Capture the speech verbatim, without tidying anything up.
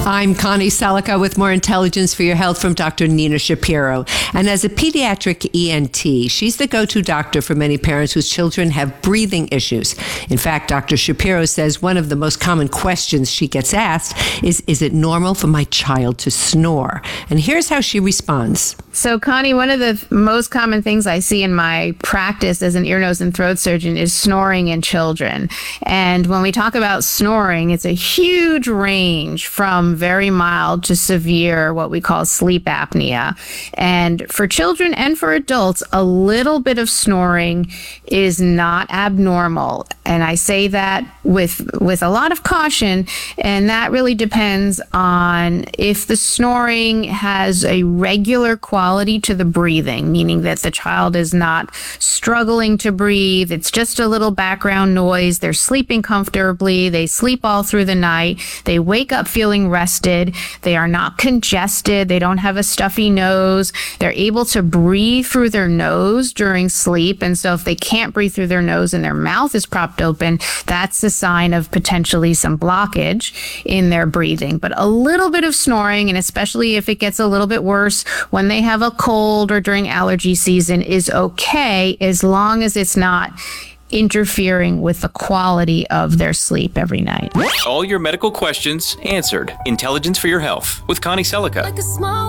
I'm Connie Selica with more intelligence for your health from Doctor Nina Shapiro. And as a pediatric E N T, she's the go-to doctor for many parents whose children have breathing issues. In fact, Doctor Shapiro says one of the most common questions she gets asked is, is it normal for my child to snore? And here's how she responds. So, Connie, one of the most common things I see in my practice as an ear, nose, and throat surgeon is snoring in children. And when we talk about snoring, it's a huge range from very mild to severe, what we call sleep apnea. And for children and for adults, a little bit of snoring is not abnormal. And I say that with with a lot of caution, and that really depends on if the snoring has a regular quality to the breathing, meaning that the child is not struggling to breathe. It's just a little background noise. They're sleeping comfortably. They sleep all through the night. They wake up feeling rested. They are not congested. They don't have a stuffy nose. They're able to breathe through their nose during sleep. And so if they can't breathe through their nose and their mouth is propped open, that's a sign of potentially some blockage in their breathing. But a little bit of snoring, and especially if it gets a little bit worse when they have a cold or during allergy season, is okay as long as it's not interfering with the quality of their sleep every night. All your medical questions answered. Intelligence for your health with Connie Selica. Like a small